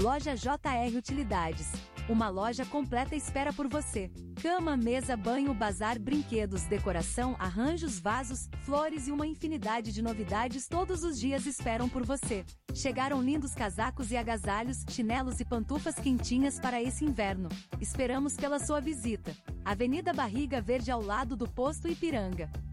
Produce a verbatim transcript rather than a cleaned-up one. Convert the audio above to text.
Loja J R Utilidades. Uma loja completa espera por você. Cama, mesa, banho, bazar, brinquedos, decoração, arranjos, vasos, flores e uma infinidade de novidades todos os dias esperam por você. Chegaram lindos casacos e agasalhos, chinelos e pantufas quentinhas para esse inverno. Esperamos pela sua visita. Avenida Barriga Verde ao lado do Posto Ipiranga.